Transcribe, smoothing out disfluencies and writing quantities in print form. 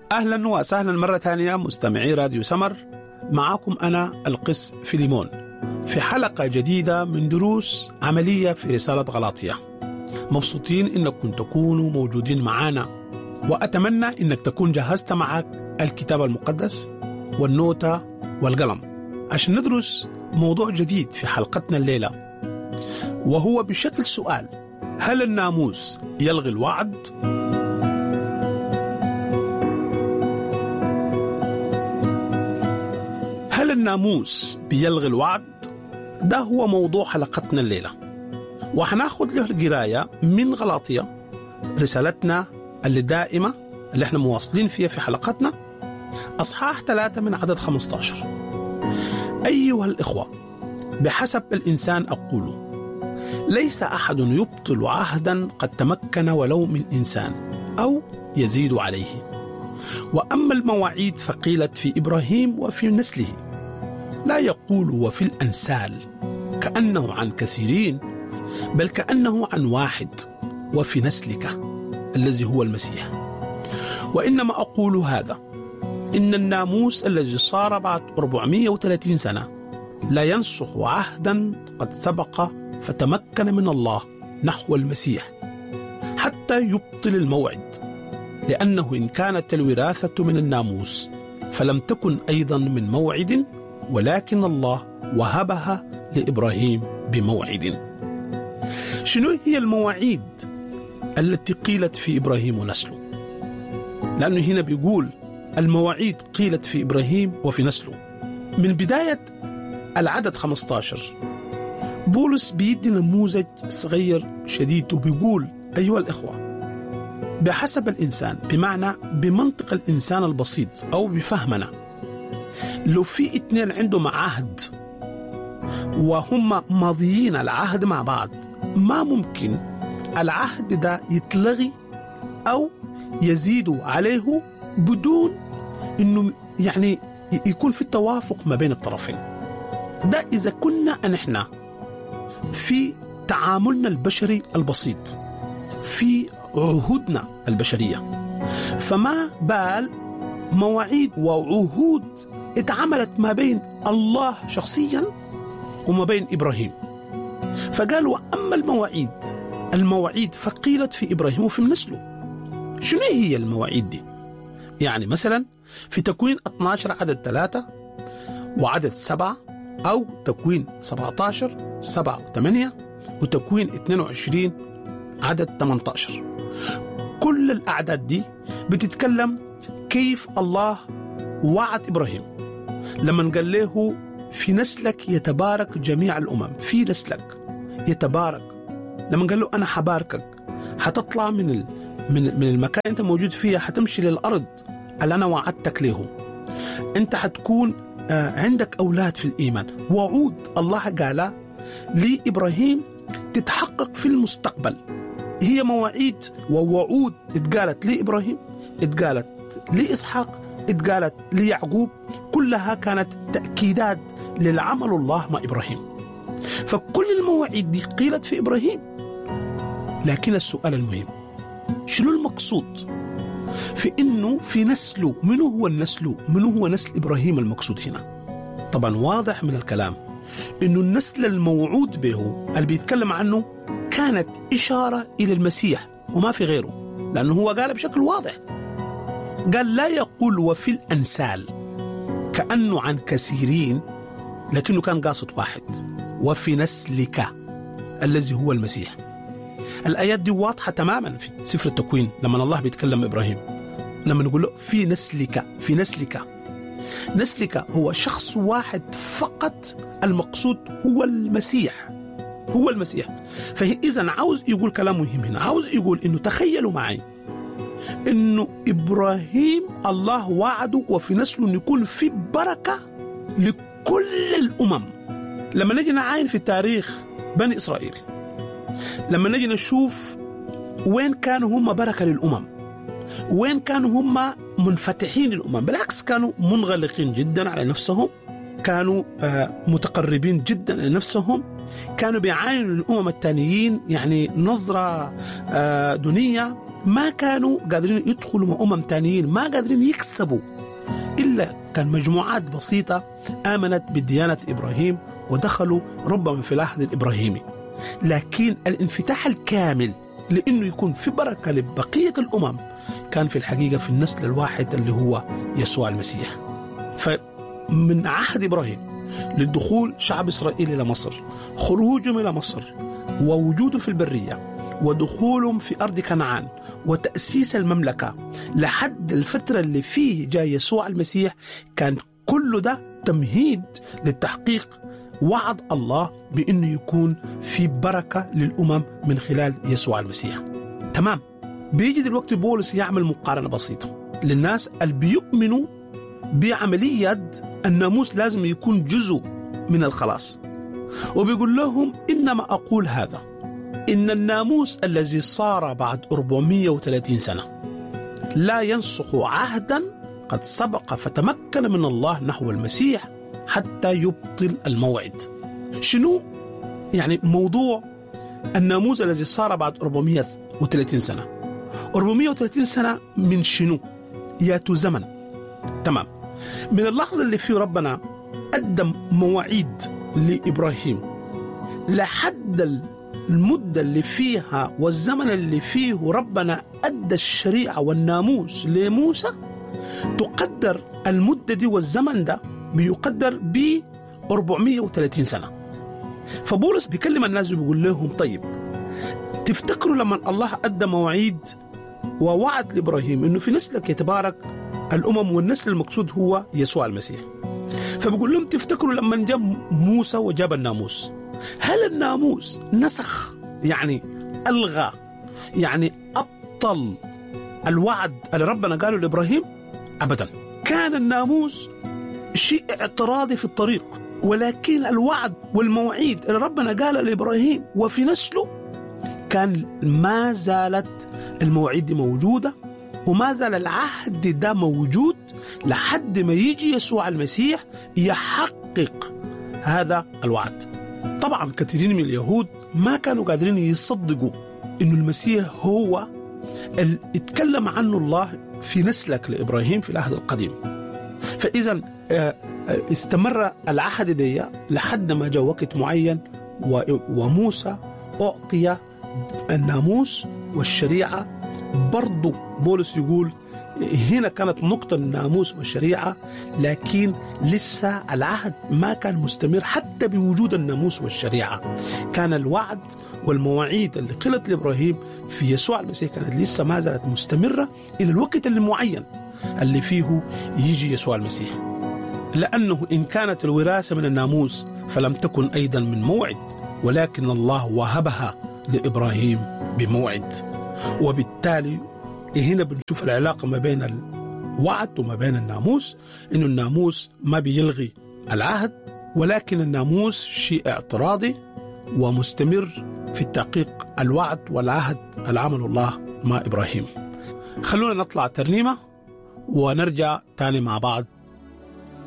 أهلا وسهلا مرة ثانية مستمعي راديو سمر، معكم أنا القس فيليمون في حلقة جديدة من دروس عملية في رسالة غلاطية. مبسوطين إنكم تكونوا موجودين معنا، وأتمنى إنك تكون جهزت معك الكتاب المقدس والنوتة والقلم عشان ندرس موضوع جديد في حلقتنا الليلة، وهو بشكل سؤال: هل الناموس يلغي الوعد؟ هل الناموس بيلغي الوعد؟ ده هو موضوع حلقتنا الليلة، وحناخد له القراية من غلاطية، رسالتنا اللي دائمة اللي احنا مواصلين فيها في حلقتنا، أصحاح 3 من عدد 15. أيها الإخوة، بحسب الإنسان أقول: ليس أحد يبطل عهدا قد تمكن ولو من إنسان أو يزيد عليه. وأما المواعيد فقيلت في إبراهيم وفي نسله، لا يقول وفي الأنسال كأنه عن كثيرين، بل كأنه عن واحد، وفي نسلك الذي هو المسيح. وإنما أقول هذا: إن الناموس الذي صار بعد 430 سنة لا ينسخ عهدا قد سبق فتمكن من الله نحو المسيح حتى يبطل الموعد، لأنه إن كانت الوراثة من الناموس فلم تكن أيضا من موعد، ولكن الله وهبها لإبراهيم بموعد. شنو هي المواعيد التي قيلت في إبراهيم ونسله؟ لأنه هنا بيقول المواعيد قيلت في إبراهيم وفي نسله. من بداية العدد 15 بولس بيدي نموذج صغير شديد، وبيقول: أيها الإخوة، بحسب الإنسان، بمعنى بمنطق الإنسان البسيط أو بفهمنا، لو في اثنين عندهم عهد وهم ماضيين العهد مع بعض، ما ممكن العهد ده يتلغي أو يزيدوا عليه بدون إنه يعني يكون في التوافق ما بين الطرفين. ده إذا كنا نحن في تعاملنا البشري البسيط، في عهودنا البشرية، فما بال مواعيد وعهود اتعملت ما بين الله شخصيا وما بين إبراهيم. فقالوا: أما المواعيد فقيلت في إبراهيم وفي نسله. شنو هي المواعيد دي؟ يعني مثلا في تكوين 12 عدد 3 وعدد 7، أو تكوين 17 7 و8، وتكوين 22 عدد 18. كل الأعداد دي بتتكلم كيف الله وعد إبراهيم لما قال له: في نسلك يتبارك جميع الأمم. في نسلك يتبارك، لما قال له: أنا حباركك، حتطلع من المكان أنت موجود فيها، حتمشي للأرض اللي أنا وعدتك له، أنت حتكون عندك أولاد في الإيمان. وعود الله قال لإبراهيم تتحقق في المستقبل. هي مواعيد ووعود اتقالت لإبراهيم، اتقالت لإسحاق، اتقالت ليعقوب، كلها كانت تأكيدات للعمل الله مع إبراهيم. فكل المواعيد دي قيلت في إبراهيم. لكن السؤال المهم: شنو المقصود في إنه في نسله؟ منو هو النسل؟ منو هو نسل إبراهيم المقصود هنا؟ طبعا واضح من الكلام إنه النسل الموعود به اللي بيتكلم عنه كانت إشارة إلى المسيح وما في غيره، لأنه هو قال بشكل واضح، قال: لا يقول وفي الأنسال كأنه عن كثيرين، لكنه كان قاصد واحد، وفي نسلك الذي هو المسيح. الآيات دي واضحة تماما في سفر التكوين لما الله بيتكلم إبراهيم، لما نقول له في نسلك. في نسلك هو شخص واحد فقط، المقصود هو المسيح، هو المسيح. فإذا عاوز يقول كلام مهم هنا، عاوز يقول إنه تخيلوا معي إنه إبراهيم الله وعده وفي نسله إنه يكون في بركة لكل الأمم. لما نجي نعاين في تاريخ بني إسرائيل، لما نجي نشوف وين كانوا هم بركة للأمم، وين كانوا هم منفتحين للأمم، بالعكس كانوا منغلقين جدا على نفسهم، كانوا متقربين جدا لنفسهم، كانوا بيعاينوا الأمم التانيين يعني نظرة دونية، ما كانوا قادرين يدخلوا مع أمم تانيين، ما قادرين يكسبوا، إلا كان مجموعات بسيطة آمنت بديانة إبراهيم ودخلوا ربما في العهد الإبراهيمي. لكن الانفتاح الكامل لأنه يكون في بركة لبقية الأمم كان في الحقيقة في النسل الواحد اللي هو يسوع المسيح. فمن عهد إبراهيم للدخول شعب إسرائيل إلى مصر، خروجهم إلى مصر ووجوده في البرية ودخولهم في أرض كنعان وتأسيس المملكة لحد الفترة اللي فيه جاء يسوع المسيح، كان كل ده تمهيد للتحقيق وعد الله بأنه يكون في بركة للأمم من خلال يسوع المسيح. تمام. بيجي دلوقتي بولس يعمل مقارنة بسيطة للناس اللي بيؤمنوا بعملية الناموس لازم يكون جزء من الخلاص، وبيقول لهم إنما أقول هذا، إن الناموس الذي صار بعد 430 سنة لا ينسخ عهدا قد سبق فتمكن من الله نحو المسيح حتى يبطل الموعد. شنو يعني موضوع الناموس الذي صار بعد 430 سنة؟ 430 سنة من شنو؟ ياتوا زمن. تمام. من اللحظة اللي فيه ربنا قدم مواعيد لإبراهيم لحد المدة اللي فيها والزمن اللي فيه ربنا أدى الشريعة والناموس لموسى، تقدر المدة دي والزمن ده بيقدر ب 430 سنة. فبولس بيكلم الناس وبيقول لهم طيب تفتكروا لما الله أدى مواعيد ووعد لإبراهيم إنه في نسلك يتبارك الأمم والنسل المقصود هو يسوع المسيح، فبيقول لهم تفتكروا لما جاب موسى وجاب الناموس، هل الناموس نسخ يعني ألغى يعني أبطل الوعد اللي ربنا قاله لإبراهيم؟ أبدا. كان الناموس شيء اعتراضي في الطريق، ولكن الوعد والمواعيد اللي ربنا قال لإبراهيم وفي نسله كان ما زالت المواعيد دي موجودة، وما زال العهد ده موجود لحد ما يجي يسوع المسيح يحقق هذا الوعد. طبعا كثيرين من اليهود ما كانوا قادرين يصدقوا إنه المسيح هو اللي اتكلم عنه الله في نسلك لإبراهيم في العهد القديم. فإذا استمر العهد دي لحد ما جاء وقت معين وموسى أعطي الناموس والشريعة. برضو بولس يقول هنا كانت نقطة الناموس والشريعة، لكن لسه العهد ما كان مستمر حتى بوجود الناموس والشريعة. كان الوعد والمواعيد اللي قيلت لإبراهيم في يسوع المسيح كانت لسه ما زالت مستمرة إلى الوقت المعين اللي فيه يجي يسوع المسيح. لأنه إن كانت الوراثة من الناموس فلم تكن أيضا من موعد، ولكن الله وهبها لإبراهيم بموعد. وبالتالي هنا بنشوف العلاقة ما بين الوعد وما بين الناموس، إنه الناموس ما بيلغي العهد، ولكن الناموس شيء اعتراضي ومستمر في تحقيق الوعد والعهد العمل الله مع إبراهيم. خلونا نطلع ترنيمة ونرجع تاني مع بعض